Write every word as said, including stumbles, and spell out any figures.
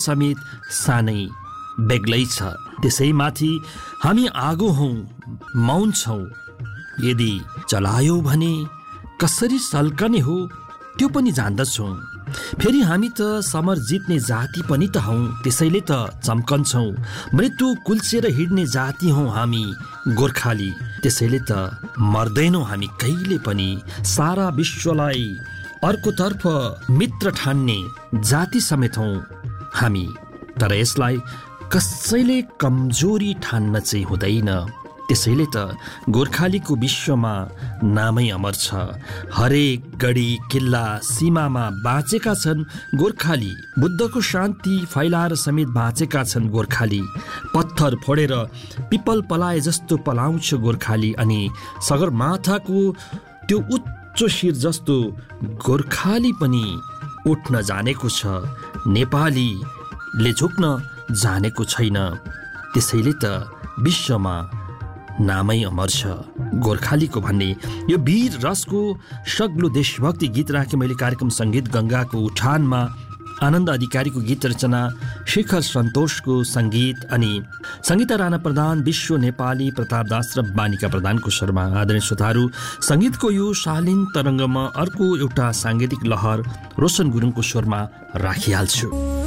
समेत सानै बेग्लै छ। त्यसैमाथि हामी आगो हौं, मौन छौं। यदि चलायो भने कसरी सल्कने हो त्यो पनि जान्दछौं। फेरि हामी त समर जित्ने जाति पनि त हौं, त्यसैले त चम्कन्छौं। मृत्यु कुल्चेर हिँड्ने जाति हौं हामी गोर्खाली, त्यसैले त मर्दैनौं हामी कहिले पनि। सारा विश्वलाई अर्कोतर्फ मित्र ठान्ने जाति समेत हौं हामी, तर यसलाई कसैले कमजोरी ठान्न चाहिँ हुँदैन। त्यसैले त गोर्खालीको विश्वमा नामै अमर छ। हरेक गढी किल्ला सीमामा बाँचेका छन् गोर्खाली। बुद्धको शान्ति फैलाएर समेत बाँचेका छन् गोर्खाली। पत्थर फोडेर पिपल पलाए जस्तो पलाउँछ गोर्खाली। अनि सगरमाथाको त्यो उच्च शिर जस्तो गोर्खाली पनि उठ्न जानेको छ। नेपालीले झुक्न जानेको छैन। त्यसैले त विश्वमा नामै अमर छ गोर्खालीको भन्ने यो वीर रसको सग्लो देशभक्ति गीत राखेँ मैले कार्यक्रम सङ्गीत गङ्गाको उठानमा। आनन्द अधिकारीको गीत रचना, शेखर सन्तोषको सङ्गीत अनि सङ्गीता राणा प्रधान, विश्व नेपाली प्रताप दास र बानिका प्रधानको स्वरमा। आदरणीय श्रोताहरू, सङ्गीतको यो शालीन तरङ्गमा अर्को एउटा साङ्गीतिक लहर रोशन गुरुङको स्वरमा राखिहाल्छु।